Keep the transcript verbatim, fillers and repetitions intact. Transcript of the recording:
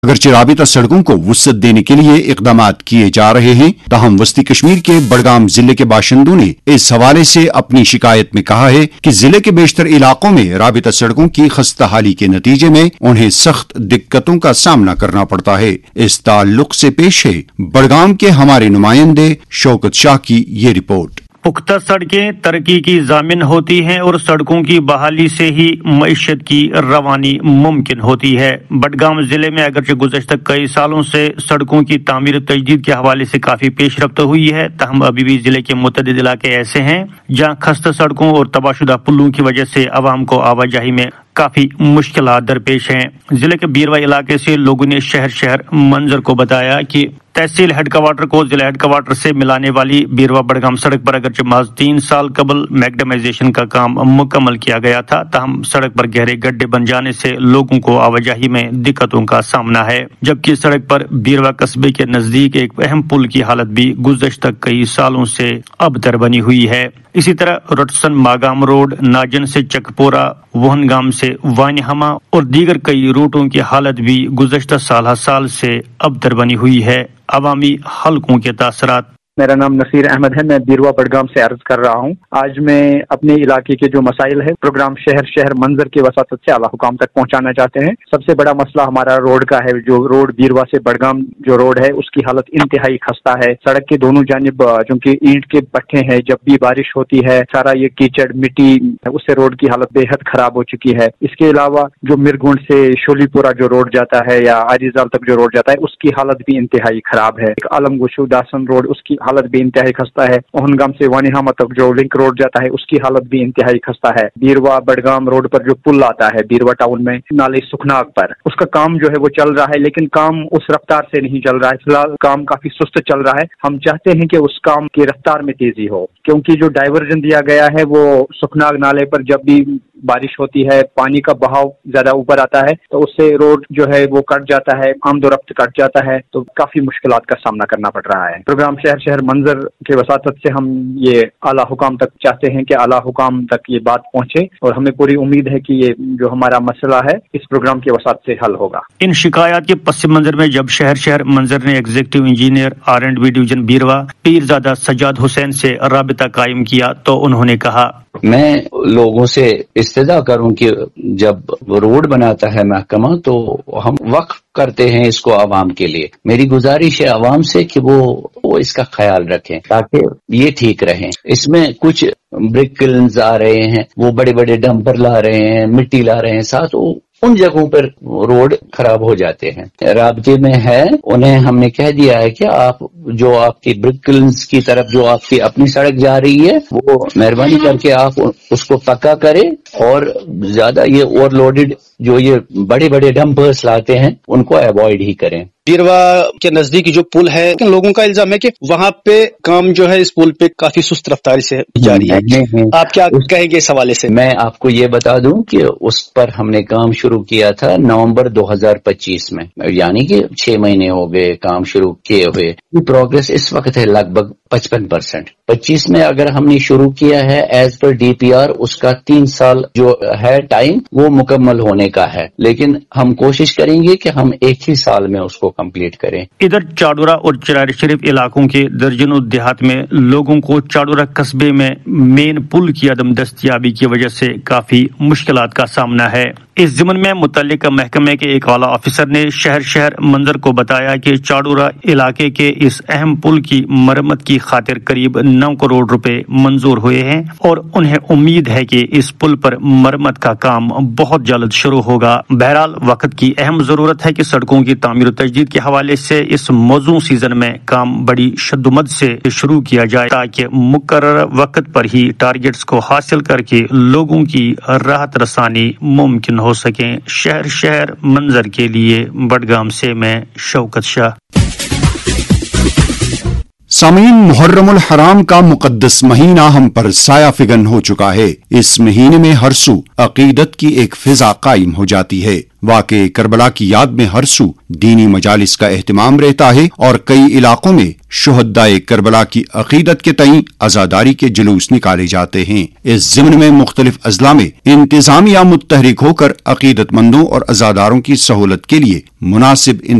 اگرچہ رابطہ سڑکوں کو وسعت دینے کے لیے اقدامات کیے جا رہے ہیں، تاہم وسطی کشمیر کے بڑگام ضلع کے باشندوں نے اس حوالے سے اپنی شکایت میں کہا ہے کہ ضلع کے بیشتر علاقوں میں رابطہ سڑکوں کی خستہ حالی کے نتیجے میں انہیں سخت دقتوں کا سامنا کرنا پڑتا ہے۔ اس تعلق سے پیش ہے بڑگام کے ہمارے نمائندے شوکت شاہ کی یہ رپورٹ۔ پختہ سڑکیں ترقی کی ضامن ہوتی ہیں اور سڑکوں کی بحالی سے ہی معیشت کی روانی ممکن ہوتی ہے۔ بڈگام ضلع میں اگرچہ گزشتہ کئی سالوں سے سڑکوں کی تعمیر و تجدید کے حوالے سے کافی پیش رفت ہوئی ہے، تاہم ابھی بھی ضلع کے متعدد علاقے ایسے ہیں جہاں خستہ سڑکوں اور تباہ شدہ پلوں کی وجہ سے عوام کو آواجاہی میں کافی مشکلات درپیش ہیں۔ ضلع کے بیروا علاقے سے لوگوں نے شہر شہر منظر کو بتایا کہ تحصیل ہیڈ کوارٹر کو ضلع ہیڈ کوارٹر سے ملانے والی بیروا بڑگام سڑک پر اگرچہ محض تین سال قبل میکڈمائزیشن کا کام مکمل کیا گیا تھا، تاہم سڑک پر گہرے گڈھے بن جانے سے لوگوں کو آواجاہی میں دقتوں کا سامنا ہے، جبکہ سڑک پر بیروا قصبے کے نزدیک ایک اہم پل کی حالت بھی گزشتہ کئی سالوں سے ابتر بنی ہوئی ہے۔ اسی طرح روٹسن ماگام روڈ، ناجن سے چکپورہ، وہنگام سے وانہما اور دیگر کئی روٹوں کی حالت بھی گزشتہ سالہ سال سے ابتر بنی ہوئی ہے۔ عوامی حلقوں کے تاثرات۔ میرا نام نصیر احمد ہے، میں بیروا بڈگام سے عرض کر رہا ہوں۔ آج میں اپنے علاقے کے جو مسائل ہے پروگرام شہر شہر منظر کی وساطت سے اعلیٰ حکام تک پہنچانا چاہتے ہیں۔ سب سے بڑا مسئلہ ہمارا روڈ کا ہے، جو روڈ بیروا سے بڈگام جو روڈ ہے اس کی حالت انتہائی خستہ ہے۔ سڑک کے دونوں جانب چونکہ اینٹ کے پٹھے ہیں، جب بھی بارش ہوتی ہے سارا یہ کیچڑ مٹی، اس سے روڈ کی حالت بے حد خراب ہو چکی ہے۔ اس کے علاوہ جو مرگونڈ سے شولی پورہ جو روڈ جاتا ہے یا عاریزال تک جو روڈ جاتا ہے اس کی حالت بھی انتہائی خراب ہے۔ عالم گوشو داسن روڈ اس کی حالت بھی انتہائی خستہ ہے۔ اوہنگام سے وانہما تک جو لنک روڈ جاتا ہے اس کی حالت بھی انتہائی خستہ ہے۔ بیروا بڈگام روڈ پر جو پل آتا ہے بیروا ٹاؤن میں نالے سکھناگ پر، اس کا کام جو ہے وہ چل رہا ہے، لیکن کام اس رفتار سے نہیں چل رہا ہے۔ فی الحال کام کافی سست چل رہا ہے۔ ہم چاہتے ہیں کہ اس کام کی رفتار میں تیزی ہو، کیونکہ جو ڈائیورژن دیا گیا ہے وہ سکھناگ نالے پر جب بھی بارش ہوتی ہے پانی کا بہاؤ زیادہ اوپر آتا ہے تو اس سے روڈ جو ہے وہ کٹ جاتا ہے، آمد و رفت کٹ جاتا ہے، تو کافی مشکلات کا سامنا کرنا پڑ رہا ہے۔ پروگرام شہر شہر منظر کے وساطت سے ہم یہ اعلیٰ حکام تک چاہتے ہیں کہ اعلیٰ حکام تک یہ بات پہنچے، اور ہمیں پوری امید ہے کہ یہ جو ہمارا مسئلہ ہے اس پروگرام کے وساطت سے حل ہوگا۔ ان شکایات کے پس منظر میں جب شہر شہر منظر نے executive engineer R and be division بیروا Pirzada Sajjad حسین سے رابطہ قائم کیا تو انہوں نے کہا، میں لوگوں سے استدعا کروں کہ جب روڈ بناتا ہے محکمہ تو ہم وقف کرتے ہیں اس کو عوام کے لیے۔ میری گزارش ہے عوام سے کہ وہ, وہ اس کا خیال رکھیں تاکہ یہ ٹھیک رہیں۔ اس میں کچھ برک کلنز آ رہے ہیں، وہ بڑے بڑے ڈمپر لا رہے ہیں، مٹی لا رہے ہیں ساتھ، ان جگہوں پر روڈ خراب ہو جاتے ہیں۔ رابطے میں ہے، انہیں ہم نے کہہ دیا ہے کہ آپ جو آپ کی برک کلنز کی طرف جو آپ کی اپنی سڑک جا رہی ہے وہ مہربانی کر کے آپ اس کو پکا کریں، اور زیادہ یہ اوور لوڈڈ جو یہ بڑے بڑے ڈمپرز لاتے ہیں ان کو اوائڈ ہی کریں۔ بیروا کے نزدیک جو پل ہے لیکن لوگوں کا الزام ہے کہ وہاں پہ کام جو ہے اس پل پہ کافی سست رفتاری سے جاری ہے، آپ کیا کہیں گے اس حوالے سے؟ میں آپ کو یہ بتا دوں کہ اس پر ہم نے کام شروع کیا تھا نومبر دو ہزار پچیس میں، یعنی کہ چھ مہینے ہو گئے کام شروع کیے ہوئے۔ پروگریس اس وقت ہے لگ بھگ پچپن پرسینٹ۔ پچیس میں اگر ہم نے شروع کیا ہے as per D P R, اس کا تین سال جو ہے ٹائم وہ مکمل ہونے کا ہے، لیکن ہم کوشش کریں گے کہ ہم ایک ہی سال میں اس کو کمپلیٹ کریں۔ ادھر چاڈورہ اور چراری شریف علاقوں کے درجنوں دیہات میں لوگوں کو چاڈورہ قصبے میں مین پل کی عدم دستیابی کی وجہ سے کافی مشکلات کا سامنا ہے۔ اس ضمن میں متعلقہ محکمے کے ایک اعلیٰ افسر نے شہر شہر منظر کو بتایا کہ چاڈورہ علاقے کے اس اہم پل کی مرمت کی خاطر قریب نو کروڑ روپے منظور ہوئے ہیں، اور انہیں امید ہے کہ اس پل پر مرمت کا کام بہت جلد شروع ہوگا۔ بہرحال وقت کی اہم ضرورت ہے کہ سڑکوں کی تعمیر و تجدید کے حوالے سے اس موزوں سیزن میں کام بڑی شدمت سے شروع کیا جائے تاکہ مقررہ وقت پر ہی ٹارگٹس کو حاصل کر کے لوگوں کی راحت رسانی ممکن ہو سکیں۔ شہر شہر منظر کے لیے بڈگام سے میں شوکت شاہ۔ سامعین، محرم الحرام کا مقدس مہینہ ہم پر سایہ فگن ہو چکا ہے۔ اس مہینے میں ہر سو عقیدت کی ایک فضا قائم ہو جاتی ہے۔ واقع کربلا کی یاد میں ہر سو دینی مجالس کا اہتمام رہتا ہے اور کئی علاقوں میں شہدائے کربلا کی عقیدت کے تئیں عزاداری کے جلوس نکالے جاتے ہیں۔ اس ضمن میں مختلف اضلاع میں انتظامیہ متحرک ہو کر عقیدت مندوں اور عزاداروں کی سہولت کے لیے مناسب